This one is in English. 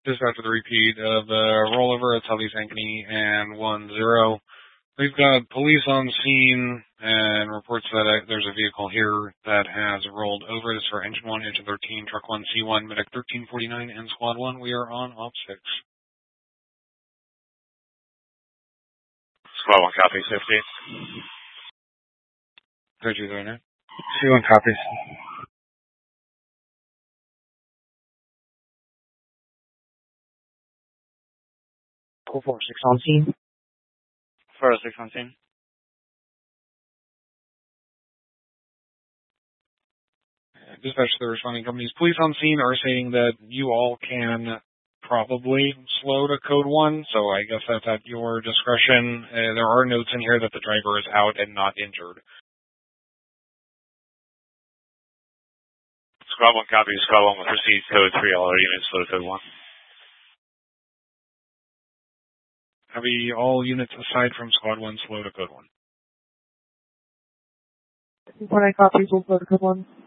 Dispatch with a repeat of the rollover at Southeast Ankeny and 1-0. We've got police on scene and reports that there's a vehicle here that has rolled over. This is for Engine 1, Engine 13, Truck 1, C1, Medic 1349, and Squad 1. We are on Op 6. Squad 1 copy, 50. 3239. C1 copies. 446 on scene. 406 on scene. Dispatch to the responding companies. Police on scene are saying that you all can probably slow to code 1, so I guess that's at your discretion. There are notes in here that the driver is out and not injured. Squad 1 copy. Squad 1 will proceed code 3. All our units slow to code 1. Copy. All units aside from Squad 1 slow to code 1. When I copies, we'll slow to code 1.